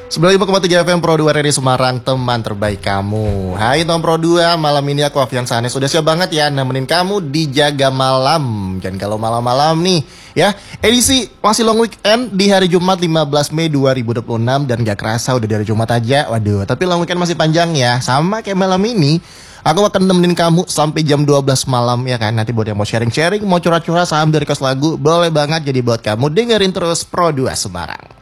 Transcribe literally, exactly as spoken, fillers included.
sembilan puluh lima koma tiga F M Pro dua Radio Semarang, teman terbaik kamu. Hai Tom Pro dua, malam ini aku Alfian Sanes sudah siap banget ya nemenin kamu di Jaga Malam. Dan kalau malam-malam nih ya, edisi masih long weekend di hari Jumat lima belas Mei dua ribu dua puluh enam. Dan gak kerasa udah dari Jumat aja. Waduh, tapi long weekend masih panjang ya. Sama kayak malam ini, aku akan nemenin kamu sampai jam dua belas malam ya kan. Nanti buat yang mau sharing-sharing, mau curhat-curhat saham dari kos lagu, boleh banget. Jadi buat kamu dengerin terus Pro dua Semarang.